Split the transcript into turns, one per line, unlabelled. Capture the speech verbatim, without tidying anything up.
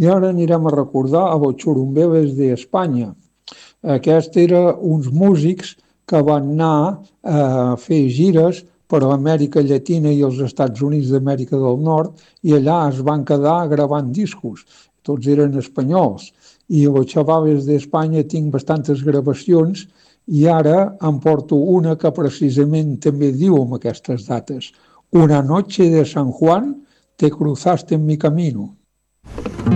I ara anirem a recordar a los Churumbeles d'Espanya. Aquests eren uns músics que van anar a fer gires per l'Amèrica Llatina i els Estats Units d'Amèrica del Nord i allà es van quedar gravant discos. Tots eren espanyols. I a los Chavales d'Espanya tinc bastantes gravacions i ara em porto una que precisament també diu amb aquestes dates. Una noche de San Juan te cruzaste en mi camino.